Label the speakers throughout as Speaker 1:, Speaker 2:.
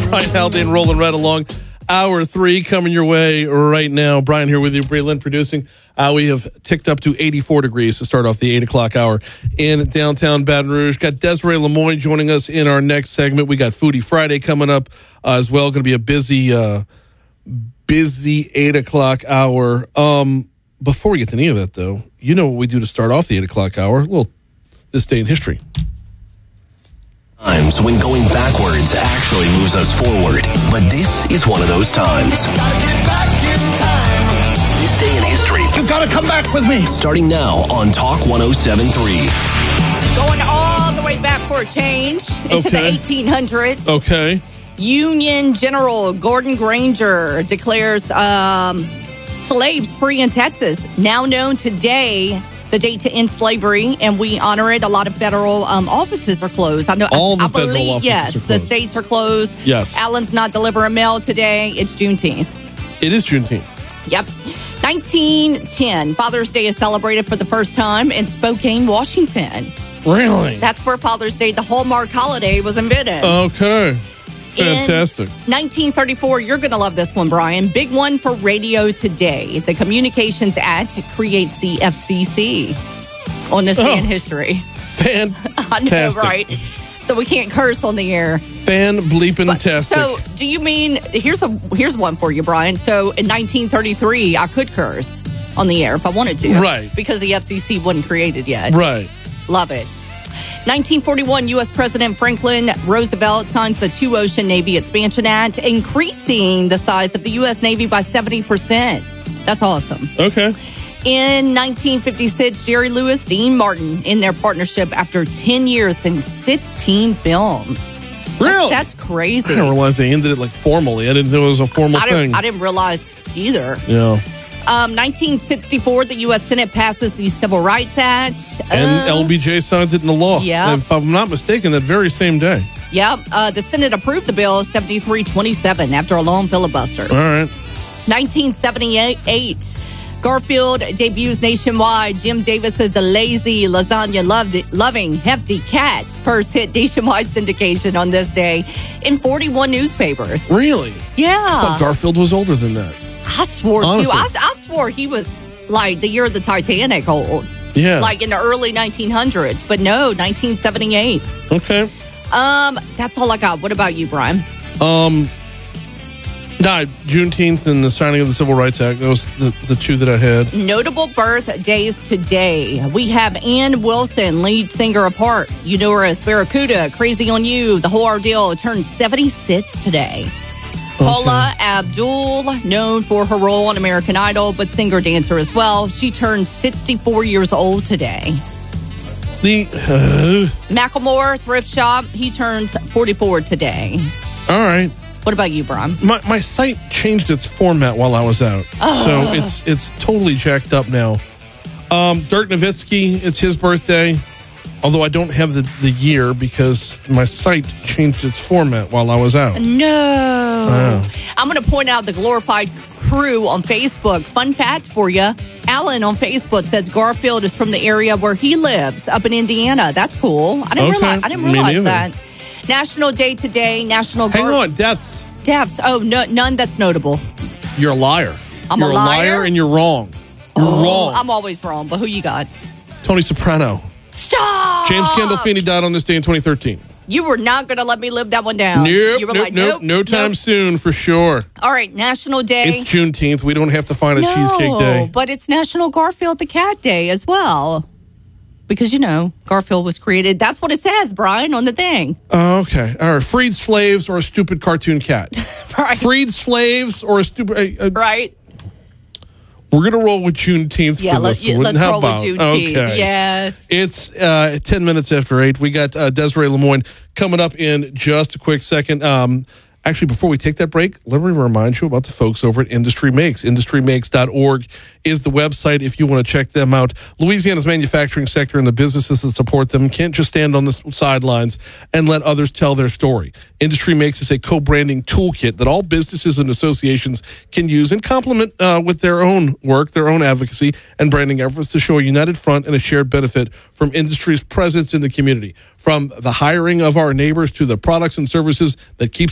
Speaker 1: Brian Haldane rolling right along. Hour 3 coming your way right now. Brian here with you, Brie Lynn producing. We have ticked up to 84 degrees to start off the 8 o'clock hour in downtown Baton Rouge. Got Desiree Lemoyne joining us in our next segment. We got Foodie Friday coming up as well. Going to be a busy 8 o'clock hour. Before we get to any of that, though, you know what we do to start off the 8 o'clock hour? A little This Day in History.
Speaker 2: Times when going backwards actually moves us forward. But this is one of those times.
Speaker 3: Gotta get back in time.
Speaker 2: This Day in History.
Speaker 3: You gotta come back with me.
Speaker 2: Starting now on Talk 107.3.
Speaker 4: Going all the way back for a change into the 1800s.
Speaker 1: Okay.
Speaker 4: Union General Gordon Granger declares slaves free in Texas. Now known today, the date to end slavery, and we honor it. A lot of federal offices are closed. I know.
Speaker 1: All the
Speaker 4: I
Speaker 1: federal
Speaker 4: believe,
Speaker 1: offices
Speaker 4: yes,
Speaker 1: are
Speaker 4: the
Speaker 1: closed.
Speaker 4: states are closed.
Speaker 1: Yes.
Speaker 4: Allen's not delivering mail today. It's Juneteenth.
Speaker 1: It is Juneteenth.
Speaker 4: Yep. 1910, Father's Day is celebrated for the first time in Spokane, Washington.
Speaker 1: Really?
Speaker 4: That's where Father's Day, the Hallmark holiday, was invented.
Speaker 1: Okay. Fantastic.
Speaker 4: In 1934, you're going to love this one, Brian. Big one for radio today. The Communications Act creates the FCC on this day in history.
Speaker 1: Fantastic.
Speaker 4: I know, right? So we can't curse on the air.
Speaker 1: Fan-bleeping-tastic.
Speaker 4: So do you mean, here's one for you, Brian. So in 1933, I could curse on the air if I wanted to.
Speaker 1: Right.
Speaker 4: Because the FCC wasn't created yet.
Speaker 1: Right.
Speaker 4: Love it. 1941, U.S. President Franklin Roosevelt signs the Two-Ocean Navy Expansion Act, increasing the size of the U.S. Navy by 70%. That's awesome.
Speaker 1: Okay.
Speaker 4: In 1956, Jerry Lewis, Dean Martin in their partnership after 10 years and 16 films.
Speaker 1: Really?
Speaker 4: That's crazy.
Speaker 1: I didn't realize they ended it like formally. I didn't know it was a formal thing.
Speaker 4: I didn't realize either.
Speaker 1: Yeah.
Speaker 4: 1964, the U.S. Senate passes the Civil Rights Act.
Speaker 1: And LBJ signed it into law.
Speaker 4: Yeah.
Speaker 1: If I'm not mistaken, that very same day.
Speaker 4: Yep. The Senate approved the bill 73-27 after a long filibuster.
Speaker 1: All right.
Speaker 4: 1978, Garfield debuts nationwide. Jim Davis's A Lazy, Lasagna-Loving, Hefty Cat first hit nationwide syndication on this day in 41 newspapers.
Speaker 1: Really? I
Speaker 4: Yeah.
Speaker 1: thought Garfield was older than that.
Speaker 4: I swore,
Speaker 1: Honestly.
Speaker 4: too. I swore he was like the year of the Titanic old.
Speaker 1: Yeah.
Speaker 4: Like in the early 1900s. But no, 1978.
Speaker 1: Okay.
Speaker 4: That's all I got. What about you, Brian?
Speaker 1: Juneteenth and the signing of the Civil Rights Act. Those the two that I had.
Speaker 4: Notable birthdays today. We have Ann Wilson, lead singer of Heart. You know her as Barracuda, Crazy on You, The Whole Ordeal, turned 76 today. Paula Abdul, known for her role on American Idol, but singer-dancer as well. She turned 64 years old today. Macklemore, Thrift Shop, he turns 44 today.
Speaker 1: All right.
Speaker 4: What about you, Brian?
Speaker 1: My site changed its format while I was out. So it's totally jacked up now. Dirk Nowitzki, it's his birthday. Although I don't have the year because my site changed its format while I was out.
Speaker 4: No. I'm going to point out the Glorified Crew on Facebook. Fun fact for you. Alan on Facebook says Garfield is from the area where he lives, up in Indiana. That's cool. I didn't realize that. National Day today. National
Speaker 1: Hang on, deaths.
Speaker 4: Deaths. Oh, no, none that's notable.
Speaker 1: You're a liar.
Speaker 4: You're
Speaker 1: a liar and you're wrong. You're wrong.
Speaker 4: I'm always wrong, but who you got?
Speaker 1: Tony Soprano.
Speaker 4: Stop!
Speaker 1: James Gandolfini died on this day in 2013.
Speaker 4: You were not going to let me live that one down.
Speaker 1: Nope,
Speaker 4: You were
Speaker 1: no time soon for sure.
Speaker 4: All right, National Day.
Speaker 1: It's Juneteenth. We don't have to find a cheesecake day.
Speaker 4: But it's National Garfield the Cat Day as well. Because, you know, Garfield was created. That's what it says, Brian, on the thing.
Speaker 1: Oh, okay. All right. Freed slaves or a stupid cartoon cat?
Speaker 4: Right.
Speaker 1: Freed slaves or a stupid...
Speaker 4: right.
Speaker 1: We're going to roll with Juneteenth
Speaker 4: Yeah,
Speaker 1: for
Speaker 4: let's
Speaker 1: this one.
Speaker 4: roll with Juneteenth.
Speaker 1: Okay.
Speaker 4: Yes.
Speaker 1: It's 10 minutes after 8. We got Desiree Lemoyne coming up in just a quick second. Actually, before we take that break, let me remind you about the folks over at Industry Makes. IndustryMakes.org is the website if you want to check them out. Louisiana's manufacturing sector and the businesses that support them can't just stand on the sidelines and let others tell their story. Industry Makes is a co-branding toolkit that all businesses and associations can use and complement with their own work, their own advocacy, and branding efforts to show a united front and a shared benefit from industry's presence in the community. From the hiring of our neighbors to the products and services that keeps the world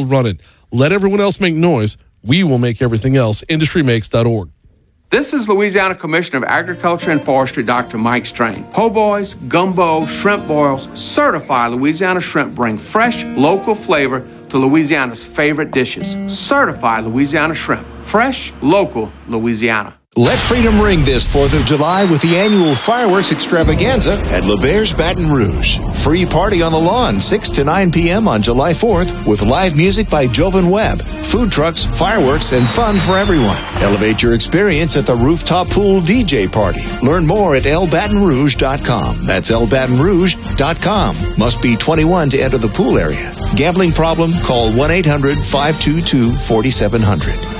Speaker 1: running. Let everyone else make noise. We will make everything else. IndustryMakes.org.
Speaker 5: This is Louisiana Commissioner of Agriculture and Forestry, Dr. Mike Strain. Po' boys, gumbo, shrimp boils, certified Louisiana shrimp bring fresh, local flavor to Louisiana's favorite dishes. Certified Louisiana shrimp. Fresh, local, Louisiana.
Speaker 6: Let freedom ring this 4th of July with the annual fireworks extravaganza at LeBairs Baton Rouge. Free party on the lawn, 6 to 9 p.m. on July 4th with live music by Jovan Webb, food trucks, fireworks, and fun for everyone. Elevate your experience at the rooftop pool DJ party. Learn more at lbatonrouge.com. That's lbatonrouge.com. Must be 21 to enter the pool area. Gambling problem? Call 1-800-522-4700.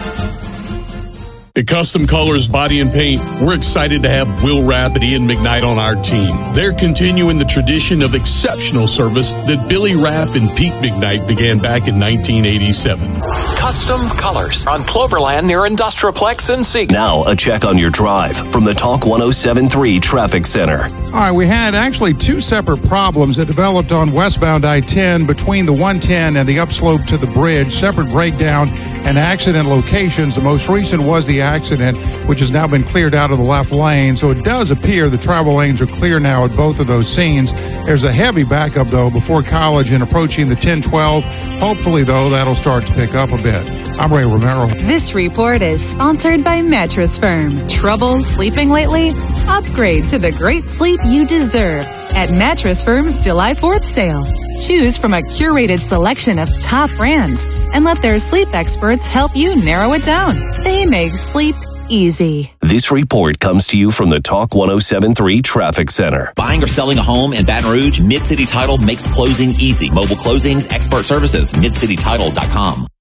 Speaker 7: At Custom Colors Body and Paint, we're excited to have Will Rapp and Ian McKnight on our team. They're continuing the tradition of exceptional service that Billy Rapp and Pete McKnight began back in 1987.
Speaker 2: Custom Colors on Cloverland near Industrialplex and Sieg. Now, a check on your drive from the Talk 107.3 Traffic Center.
Speaker 8: All right, we had actually two separate problems that developed on westbound I-10 between the 110 and the upslope to the bridge. Separate breakdown and accident locations. The most recent was the accident, which has now been cleared out of the left lane. So it does appear the travel lanes are clear now at both of those scenes. There's a heavy backup, though, before College and approaching the 1012. Hopefully, though, that'll start to pick up a bit. I'm Ray Romero.
Speaker 9: This report is sponsored by Mattress Firm. Trouble sleeping lately? Upgrade to the great sleep you deserve at Mattress Firm's July 4th sale. Choose from a curated selection of top brands and let their sleep experts help you narrow it down. They make sleep easy.
Speaker 2: This report comes to you from the Talk 107.3 Traffic Center.
Speaker 10: Buying or selling a home in Baton Rouge? Mid-City Title makes closing easy. Mobile closings, expert services, midcitytitle.com.